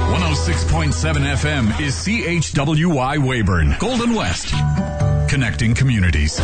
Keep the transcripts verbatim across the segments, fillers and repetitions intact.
one oh six point seven F M is C H W Y Weyburn, Golden West. Connecting communities.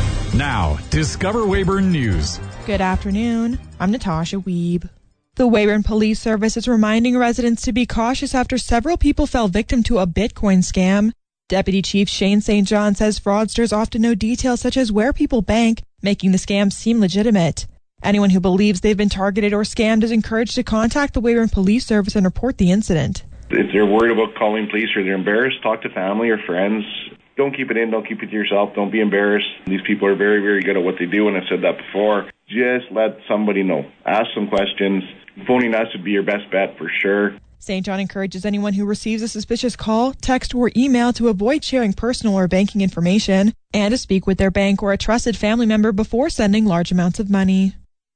Now, Discover Weyburn News. Good afternoon. I'm Natasha Wiebe. The Weyburn Police Service is reminding residents to be cautious after several people fell victim to a Bitcoin scam. Deputy Chief Shane Saint John says fraudsters often know details such as where people bank, making the scam seem legitimate. Anyone who believes they've been targeted or scammed is encouraged to contact the Weyburn Police Service and report the incident. If they're worried about calling police or they're embarrassed, talk to family or friends. Don't keep it in. Don't keep it to yourself. Don't be embarrassed. These people are very, very good at what they do, and I've said that before. Just let somebody know. Ask some questions. Phoning us would be your best bet for sure. Saint John encourages anyone who receives a suspicious call, text, or email to avoid sharing personal or banking information and to speak with their bank or a trusted family member before sending large amounts of money.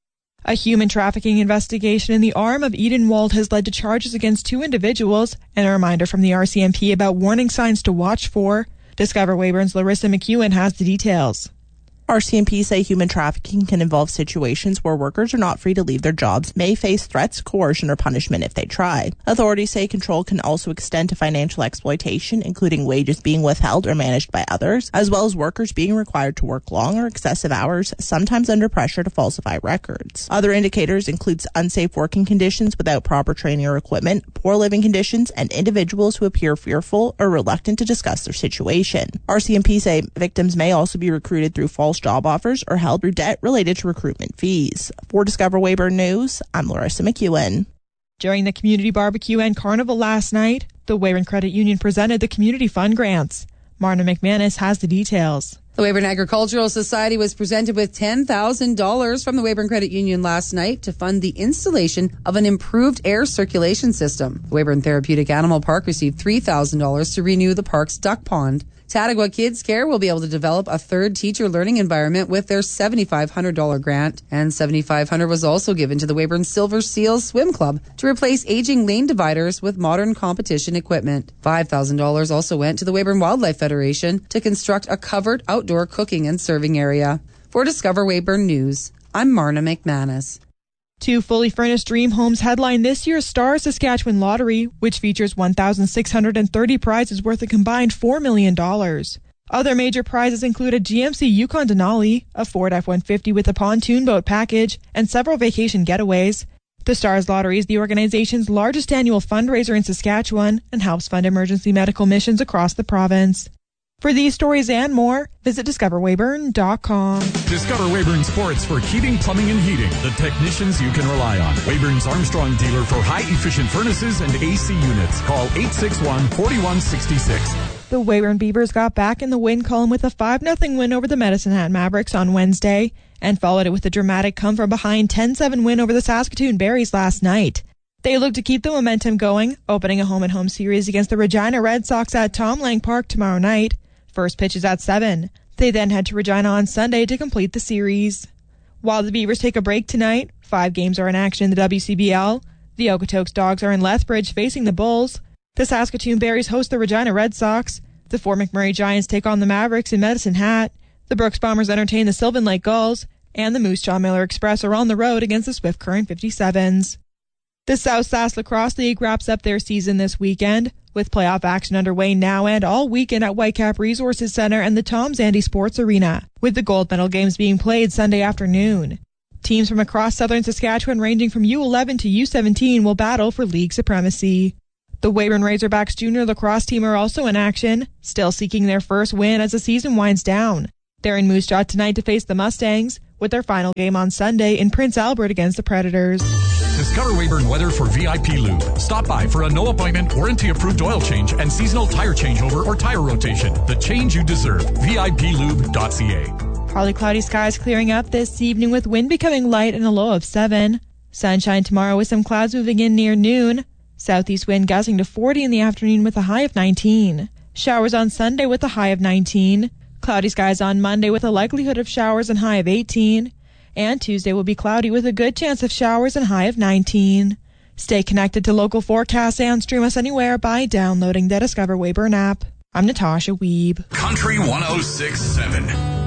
A human trafficking investigation in the arm of Edenwald has led to charges against two individuals and a reminder from the R C M P about warning signs to watch for. Discover Weyburn's Larissa McEwen has the details. R C M P say human trafficking can involve situations where workers are not free to leave their jobs, may face threats, coercion, or punishment if they try. Authorities say control can also extend to financial exploitation, including wages being withheld or managed by others, as well as workers being required to work long or excessive hours, sometimes under pressure to falsify records. Other indicators include unsafe working conditions without proper training or equipment, poor living conditions, and individuals who appear fearful or reluctant to discuss their situation. R C M P say victims may also be recruited through false job offers or held through debt related to recruitment fees. For Discover Weyburn News, I'm Larissa McEwen. During the community barbecue and carnival last night, the Weyburn Credit Union presented the community fund grants. Marna McManus has the details. The Weyburn Agricultural Society was presented with ten thousand dollars from the Weyburn Credit Union last night to fund the installation of an improved air circulation system. The Weyburn Therapeutic Animal Park received three thousand dollars to renew the park's duck pond. Tattagua Kids Care will be able to develop a third teacher learning environment with their seven thousand five hundred dollars grant, and seven thousand five hundred dollars was also given to the Weyburn Silver Seals Swim Club to replace aging lane dividers with modern competition equipment. five thousand dollars also went to the Weyburn Wildlife Federation to construct a covered outdoor cooking and serving area. For Discover Weyburn News, I'm Marna McManus. Two fully furnished dream homes headline this year's Star Saskatchewan Lottery, which features one thousand six hundred thirty prizes worth a combined four million dollars. Other major prizes include a G M C Yukon Denali, a Ford F one fifty with a pontoon boat package, and several vacation getaways. The Stars Lottery is the organization's largest annual fundraiser in Saskatchewan and helps fund emergency medical missions across the province. For these stories and more, visit discover weyburn dot com. Discover Weyburn Sports for heating, plumbing, and heating. The technicians you can rely on. Weyburn's Armstrong dealer for high-efficient furnaces and A C units. Call eight six one, four one six six. The Weyburn Beavers got back in the win column with a five nothing win over the Medicine Hat Mavericks on Wednesday and followed it with a dramatic come-from-behind ten seven win over the Saskatoon Berries last night. They look to keep the momentum going, opening a home-and-home series against the Regina Red Sox at Tom Lang Park tomorrow night. First pitch is at seven. They then head to Regina on Sunday to complete the series. While the Beavers take a break tonight, five games are in action in the W C B L. The Okotoks Dogs are in Lethbridge facing the Bulls. The Saskatoon Berries host the Regina Red Sox. The Fort McMurray Giants take on the Mavericks in Medicine Hat. The Brooks Bombers entertain the Sylvan Lake Gulls. And the Moose Jaw Miller Express are on the road against the Swift Current fifty-sevens. The South Sask Lacrosse League wraps up their season this weekend, with playoff action underway now and all weekend at Whitecap Resources Center and the Tom Zandy Sports Arena, with the gold medal games being played Sunday afternoon. Teams from across southern Saskatchewan ranging from U eleven to U seventeen will battle for league supremacy. The Weyburn Razorbacks junior lacrosse team are also in action, still seeking their first win as the season winds down. They're in Moose Jaw tonight to face the Mustangs, with their final game on Sunday in Prince Albert against the Predators. Discover Weyburn weather for V I P Lube. Stop by for a no-appointment, warranty-approved oil change and seasonal tire changeover or tire rotation. The change you deserve. V I P lube dot c a. Partly cloudy skies clearing up this evening with wind becoming light and a low of seven. Sunshine tomorrow with some clouds moving in near noon. Southeast wind gusting to forty in the afternoon with a high of nineteen. Showers on Sunday with a high of nineteen. Cloudy skies on Monday with a likelihood of showers and high of eighteen. And Tuesday will be cloudy with a good chance of showers and high of nineteen. Stay connected to local forecasts and stream us anywhere by downloading the Discover Weyburn app. I'm Natasha Wiebe. Country one oh six point seven.